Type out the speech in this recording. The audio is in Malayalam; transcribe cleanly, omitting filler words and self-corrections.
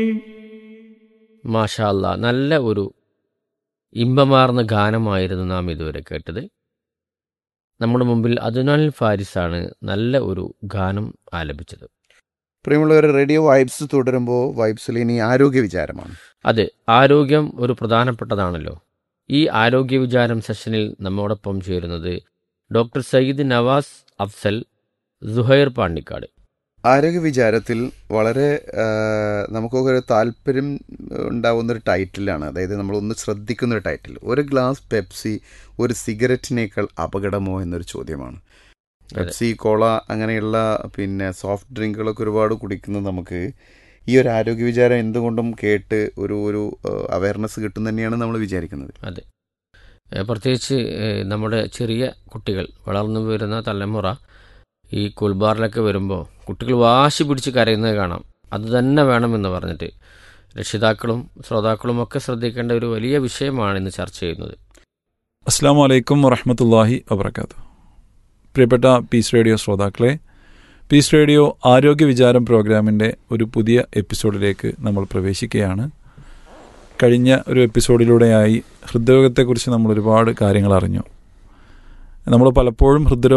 മാഷാ അല്ലാ, നല്ല ഒരു ഇമ്പമാർന്ന ഗാനമായിരുന്നു നാം ഇതുവരെ കേട്ടത്. നമ്മുടെ മുമ്പിൽ അദ്നാൻ ഫാരിസാണ് നല്ല ഒരു ഗാനം ആലപിച്ചത്. പ്രിയമുള്ളവർ, റേഡിയോ വൈബ്സ് തുടരുമ്പോൾ വൈബ്സിൽ ഇനി ആരോഗ്യ വിചാരമാണ്. അതെ, ആരോഗ്യം ഒരു പ്രധാനപ്പെട്ടതാണല്ലോ. ഈ ആരോഗ്യ വിചാരം സെഷനിൽ നമ്മോടൊപ്പം ചേരുന്നത് ഡോക്ടർ സയ്യിദ് നവാസ് അഫ്സൽ സുഹൈർ പാണ്ടിക്കാട്. ആരോഗ്യ വിചാരത്തിൽ വളരെ നമുക്കൊക്കെ ഒരു താല്പര്യം ഉണ്ടാവുന്നൊരു ടൈറ്റിലാണ്, അതായത് നമ്മളൊന്ന് ശ്രദ്ധിക്കുന്നൊരു ടൈറ്റിൽ. ഒരു ഗ്ലാസ് പെപ്സി ഒരു സിഗരറ്റിനേക്കാൾ അപകടമോ എന്നൊരു ചോദ്യമാണ്. പെപ്സി, കോള അങ്ങനെയുള്ള സോഫ്റ്റ് ഡ്രിങ്കുകളൊക്കെ ഒരുപാട് കുടിക്കുന്നത് നമുക്ക് ഈ ഒരു ആരോഗ്യ വിചാരം എന്തുകൊണ്ടും കേട്ട് ഒരു അവയർനെസ് കിട്ടും തന്നെയാണ് നമ്മൾ വിചാരിക്കുന്നത്. അതെ, പ്രത്യേകിച്ച് നമ്മുടെ ചെറിയ കുട്ടികൾ, വളർന്നു വരുന്ന തലമുറ ഈ കൂൾബാറിലൊക്കെ വരുമ്പോൾ കുട്ടികൾ വാശി പിടിച്ച് കരയുന്നത് കാണാം. അത് തന്നെ വേണമെന്ന് പറഞ്ഞിട്ട് രക്ഷിതാക്കളും ശ്രോതാക്കളും ഒക്കെ ശ്രദ്ധിക്കേണ്ട ഒരു വലിയ വിഷയമാണ് ഇന്ന് ചർച്ച ചെയ്യുന്നത്. അസ്സലാമു അലൈക്കും വറഹ്മത്തുള്ളാഹി വബറകാതുഹു. പ്രിയപ്പെട്ട പീസ് റേഡിയോ ശ്രോതാക്കളെ, പീസ് റേഡിയോ ആരോഗ്യ വിചാരം പ്രോഗ്രാമിൻ്റെ ഒരു പുതിയ എപ്പിസോഡിലേക്ക് നമ്മൾ പ്രവേശിക്കുകയാണ്. കഴിഞ്ഞ ഒരു എപ്പിസോഡിലൂടെയായി ഹൃദ്രോഗത്തെക്കുറിച്ച് നമ്മൾ ഒരുപാട് കാര്യങ്ങൾ അറിഞ്ഞു. നമ്മൾ പലപ്പോഴും ഹൃദ്രോഗ